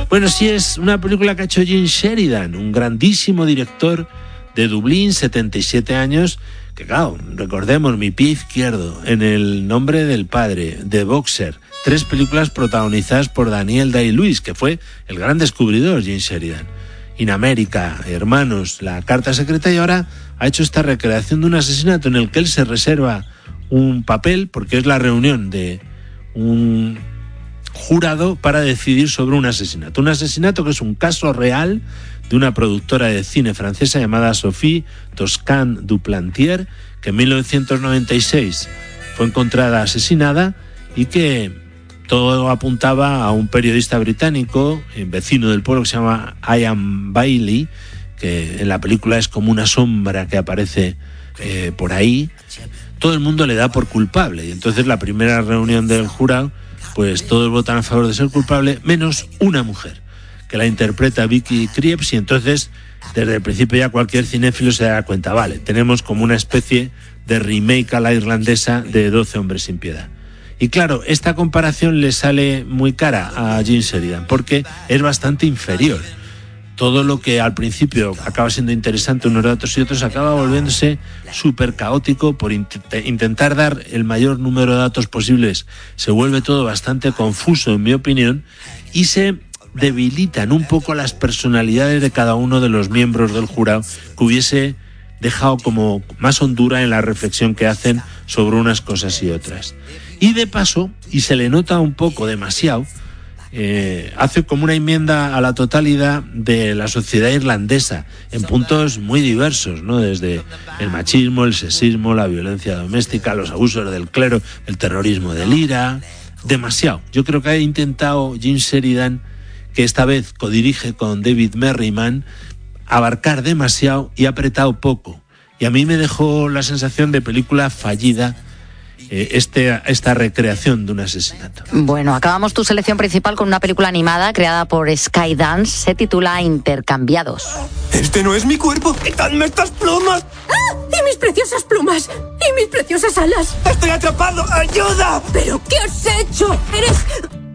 Bueno, sí, es una película que ha hecho Jim Sheridan, un grandísimo director de Dublín, 77 años, que claro, recordemos, Mi pie izquierdo, En el nombre del padre, The Boxer, 3 películas protagonizadas por Daniel Day-Lewis, que fue el gran descubridor, Jim Sheridan. In America, Hermanos, La carta secreta, y ahora ha hecho esta recreación de un asesinato en el que él se reserva un papel, porque es la reunión de un jurado para decidir sobre un asesinato. Un asesinato que es un caso real de una productora de cine francesa llamada Sophie Toscan-Duplantier, que en 1996 fue encontrada asesinada y que todo apuntaba a un periodista británico, vecino del pueblo, que se llama Ian Bailey, que en la película es como una sombra que aparece por ahí. Todo el mundo le da por culpable y entonces la primera reunión del jurado, pues todos votan a favor de ser culpable, menos una mujer, que la interpreta Vicky Krieps, y entonces desde el principio ya cualquier cinéfilo se da cuenta, vale, tenemos como una especie de remake a la irlandesa de 12 hombres sin piedad. Y claro, esta comparación le sale muy cara a Jim Sheridan porque es bastante inferior. Todo lo que al principio acaba siendo interesante unos datos y otros acaba volviéndose súper caótico por intentar dar el mayor número de datos posibles. Se vuelve todo bastante confuso, en mi opinión, y se debilitan un poco las personalidades de cada uno de los miembros del jurado, que hubiese dejado como más hondura en la reflexión que hacen sobre unas cosas y otras. Y de paso, y se le nota un poco demasiado, hace como una enmienda a la totalidad de la sociedad irlandesa en puntos muy diversos, ¿no? Desde el machismo, el sexismo, la violencia doméstica, los abusos del clero, el terrorismo del IRA. Demasiado. Yo creo que ha intentado Jim Sheridan, que esta vez codirige con David Merriman, abarcar demasiado y ha apretado poco. Y a mí me dejó la sensación de película fallida esta recreación de un asesinato. Bueno, acabamos tu selección principal con una película animada creada por Skydance. Se titula Intercambiados. ¡Este no es mi cuerpo! ¡Quitadme estas plumas! ¡Ah! ¡Y mis preciosas plumas! ¡Y mis preciosas alas! ¡Estoy atrapado! ¡Ayuda! ¿Pero qué has hecho? ¡Eres